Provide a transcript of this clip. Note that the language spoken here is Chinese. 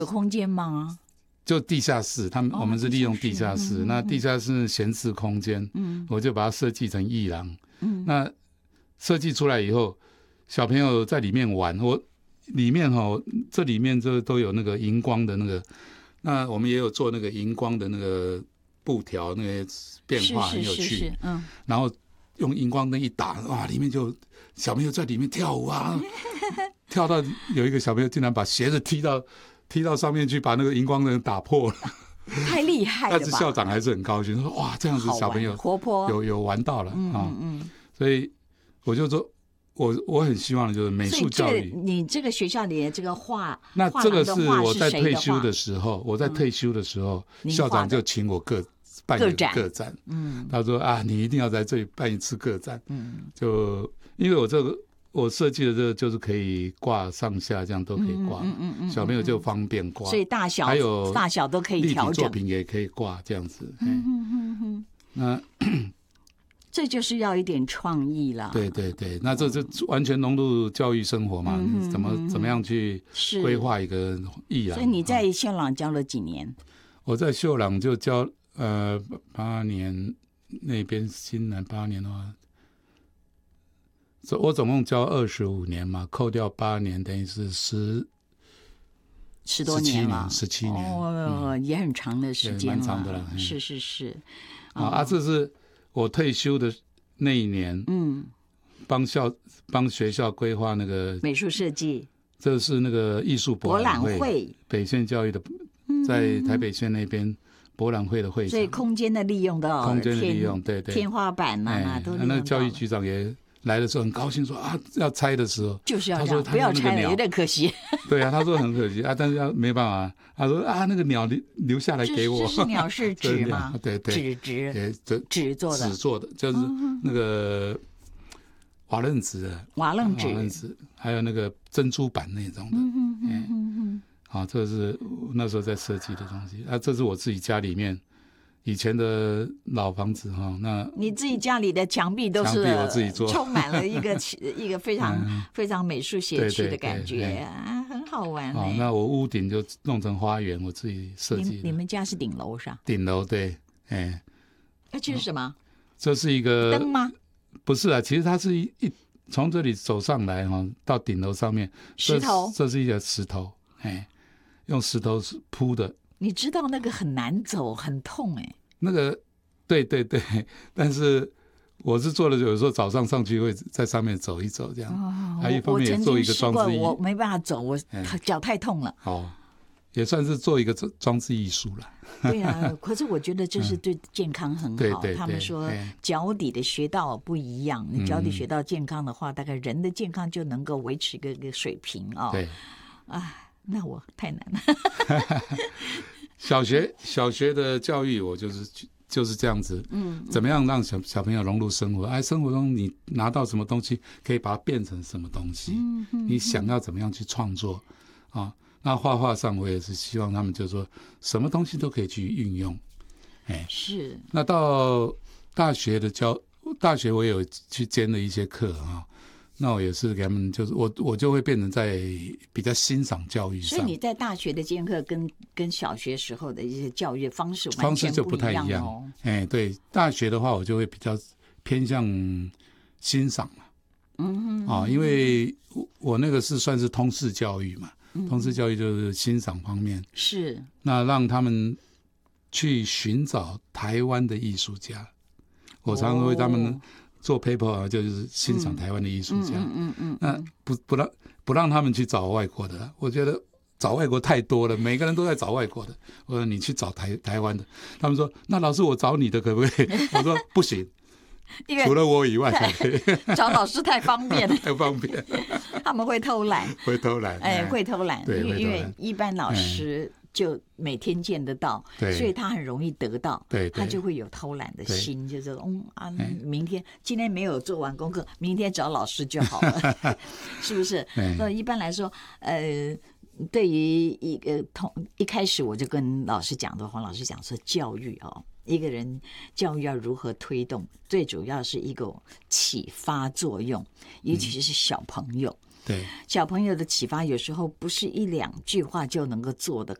有空间吗？ 就地下室，我们是利用地下室，那地下室闲置空间，我就把它设计成艺廊。那设计出来以后，小朋友在里面玩，里面这里面都有那个荧光的那个，那我们也有做那个荧光的那个布条，那个变化很有趣。然后用荧光灯一打，哇，里面就小朋友在里面跳舞啊，跳到有一个小朋友竟然把鞋子踢到上面去，把那个荧光灯打破了， 太厉害了吧！ 但是校长还是很高兴，说哇，这样子小朋友活泼， 有玩到了啊。所以我就说，我很希望就是美术教育。 你这个学校里的这个画， 那这个是我在退休的时候，校长就请我办一个个展。他说啊，你一定要在这里办一次个展。就因为我设计的这个就是可以挂上下，这样都可以挂，小朋友就方便挂， 所以大小都可以调整， 立体作品也可以挂这样子。那这就是要一点创意了。 对对对，那这完全融入教育生活嘛，怎么样去规划一个艺廊？ 所以你在秀朗教了几年？ 我在秀朗就教8年，那边新南8年的话。我总共教25年嘛，扣掉8年，等于是10多年了，17年， 也很长的时间了， 蛮长的了。 是。 这是我退休的那一年，帮学校规划那个美术设计， 这是那个艺术博览会，北县教育的，在台北县那边博览会的会场， 所以空间的利用对对， 天花板都利用到了。 那教育局长也来的时候很高兴，说啊，要拆的时候就是要这样，不要拆了，有点可惜。 对啊，他说很可惜啊，但是没办法，他说啊，那个鸟留下来给我。 这是鸟是纸吗？ 对对， 纸做的， 就是那个瓦楞纸的，还有那个珍珠板那种的。这是那时候在设计的东西。这是我自己家里面以前的老房子那你自己家里的墙壁都是我自己做， 充满了一个非常非常美术写趣的感觉很好玩。 那我屋顶就弄成花园，我自己设计的。 你们家是顶楼是吧？ 顶楼对， 这是什么？ 这是一个灯吗？ 不是啊，其实它是从这里走上来到顶楼上面， 石头， 这是一个石头，用石头铺的。 你知道那个很难走，很痛那个，对对对，但是我是做了，有时候早上上去会在上面走一走这样。还有一方面也做一个装置艺术， 我没办法走，我脚太痛了。 也算是做一个装置艺术了。 对啊，可是我觉得这是对健康很好。 对， 他们说脚底的穴道不一样，你脚底穴道健康的话，大概人的健康就能够维持一个水平对， 那我太难了。 小学的教育，我就是这样子。怎么样让小朋友融入生活？生活中你拿到什么东西，可以把它变成什么东西？你想要怎么样去创作那画画上，我也是希望他们就是说，什么东西都可以去运用。 是。那到大学我也有去兼了一些课那我也是给他们，就是我就会变成在比较欣赏教育上。 所以你在大学的兼课跟小学时候的一些教育方式就不太一样对，大学的话我就会比较偏向欣赏嘛。因为我那个是算是通识教育嘛。通识教育就是欣赏方面， 是那让他们去寻找台湾的艺术家。我常常为他们做 paper 就是欣赏台湾的艺术家。那不让他们去找外国的，我觉得找外国太多了，每个人都在找外国的。我说你去找台湾的，他们说那老师我找你的可不可以？我说不行。除了我以外才可以。 找老师太方便了， 太方便， 他们会偷懒， 会偷懒， 因为一般老师就每天见得到，所以他很容易得到，他就会有偷懒的心，就是今天没有做完功课，明天找老师就好了，是不是？那一般来说，对于一开始我就跟老师讲的，黄老师讲说教育一个人教育要如何推动，最主要是一个启发作用，尤其是小朋友。 对， 小朋友的启发有时候不是一两句话就能够做的，